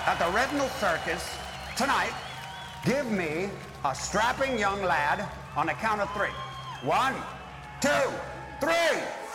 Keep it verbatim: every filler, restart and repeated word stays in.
at the Retinal Circus tonight, give me a strapping young lad on the count of three. One, two, three.